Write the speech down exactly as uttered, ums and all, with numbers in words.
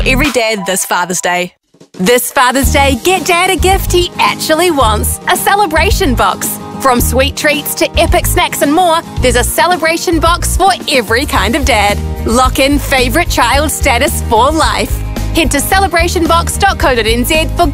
Every dad this Father's Day. This Father's Day, get Dad a gift he actually wants. A celebration box. From sweet treats to epic snacks and more, there's a celebration box for every kind of dad. Lock in favourite child status for life. Head to celebration box dot co dot n z for